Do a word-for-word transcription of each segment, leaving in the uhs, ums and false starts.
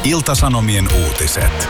Ilta-Sanomien uutiset.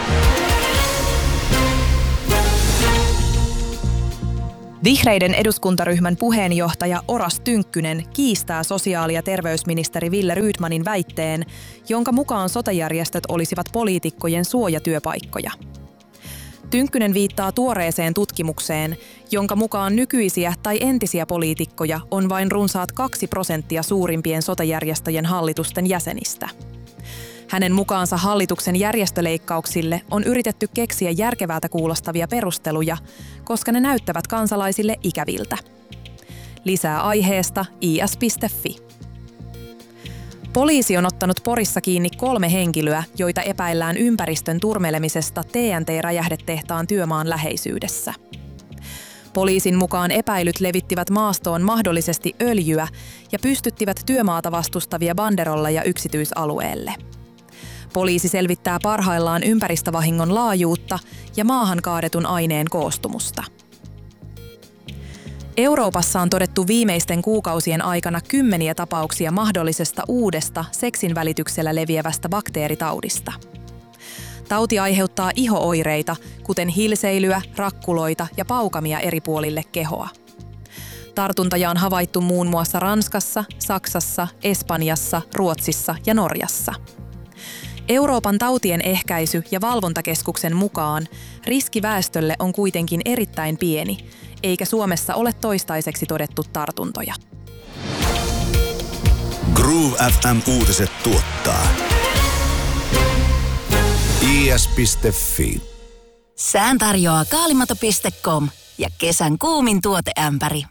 Vihreiden eduskuntaryhmän puheenjohtaja Oras Tynkkynen kiistää sosiaali- ja terveysministeri Wille Rydmanin väitteen, jonka mukaan sote-järjestöt olisivat poliitikkojen suojatyöpaikkoja. Tynkkynen viittaa tuoreeseen tutkimukseen, jonka mukaan nykyisiä tai entisiä poliitikkoja on vain runsaat kaksi prosenttia suurimpien sote-järjestöjen hallitusten jäsenistä. Hänen mukaansa hallituksen järjestöleikkauksille on yritetty keksiä järkevältä kuulostavia perusteluja, koska ne näyttävät kansalaisille ikäviltä. Lisää aiheesta i s piste f i. Poliisi on ottanut Porissa kiinni kolme henkilöä, joita epäillään ympäristön turmelemisesta T N T-räjähdetehtaan työmaan läheisyydessä. Poliisin mukaan epäilyt levittivät maastoon mahdollisesti öljyä ja pystyttivät työmaata vastustavia banderolleja yksityisalueelle. Poliisi selvittää parhaillaan ympäristövahingon laajuutta ja maahan kaadetun aineen koostumusta. Euroopassa on todettu viimeisten kuukausien aikana kymmeniä tapauksia mahdollisesta uudesta seksin välityksellä leviävästä bakteeritaudista. Tauti aiheuttaa iho-oireita, kuten hilseilyä, rakkuloita ja paukamia eri puolille kehoa. Tartuntoja on havaittu muun muassa Ranskassa, Saksassa, Espanjassa, Ruotsissa ja Norjassa. Euroopan tautien ehkäisy- ja valvontakeskuksen mukaan riski väestölle on kuitenkin erittäin pieni, eikä Suomessa ole toistaiseksi todettu tartuntoja. Groove F M-uutiset tuottaa i s piste f i. Sään tarjoaa kaalimato piste com ja kesän kuumin tuoteämpäri.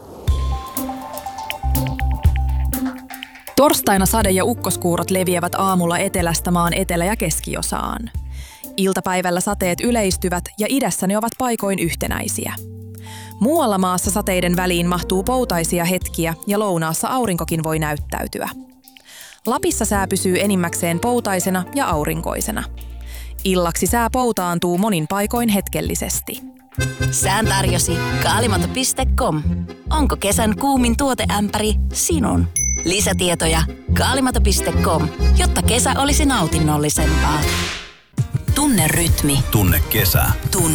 Torstaina sade- ja ukkoskuurot leviävät aamulla etelästä maan etelä- ja keskiosaan. Iltapäivällä sateet yleistyvät ja idässä ne ovat paikoin yhtenäisiä. Muualla maassa sateiden väliin mahtuu poutaisia hetkiä ja lounaassa aurinkokin voi näyttäytyä. Lapissa sää pysyy enimmäkseen poutaisena ja aurinkoisena. Illaksi sää poutaantuu monin paikoin hetkellisesti. Sään tarjosi kaalimato piste com. Onko kesän kuumin tuoteämpäri sinun? Lisätietoja kaalimato piste com, jotta kesä olisi nautinnollisempaa. Tunne rytmi. Tunne kesä. Tunne